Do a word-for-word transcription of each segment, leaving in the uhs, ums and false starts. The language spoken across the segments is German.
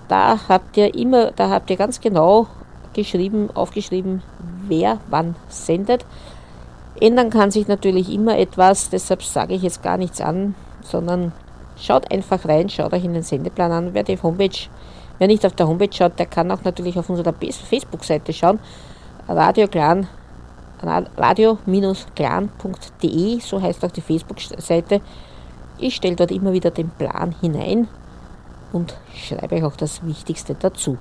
da habt ihr immer, da habt ihr ganz genau geschrieben, aufgeschrieben, wer wann sendet. Ändern kann sich natürlich immer etwas, deshalb sage ich jetzt gar nichts an, sondern schaut einfach rein, schaut euch in den Sendeplan an. Wer die Homepage, wer nicht auf der Homepage schaut, der kann auch natürlich auf unserer Facebook-Seite schauen. Radio Clan, radio-clan punkt de, so heißt auch die Facebook-Seite. Ich stelle dort immer wieder den Plan hinein und schreibe euch auch das Wichtigste dazu.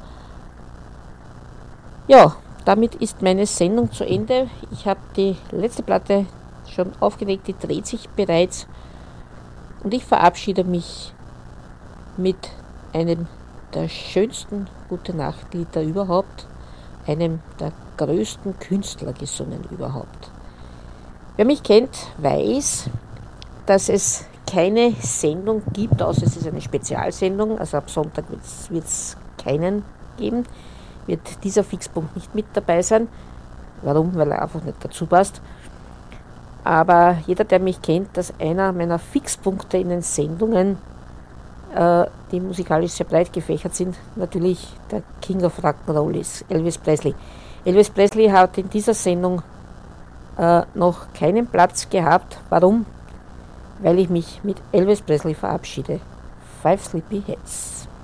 Ja, damit ist meine Sendung zu Ende. Ich habe die letzte Platte schon aufgelegt, die dreht sich bereits. Und ich verabschiede mich mit einem der schönsten Gute-Nacht-Lieder überhaupt, einem der größten Künstler gesungen überhaupt. Wer mich kennt, weiß, dass es keine Sendung gibt, außer es ist eine Spezialsendung, also ab Sonntag wird es keinen geben, wird dieser Fixpunkt nicht mit dabei sein. Warum? Weil er einfach nicht dazu passt. Aber jeder, der mich kennt, dass einer meiner Fixpunkte in den Sendungen, äh, die musikalisch sehr breit gefächert sind, natürlich der King of Rock'n'Roll ist, Elvis Presley. Elvis Presley hat in dieser Sendung äh, noch keinen Platz gehabt. Warum? Weil ich mich mit Elvis Presley verabschiede. Five Sleepy Heads.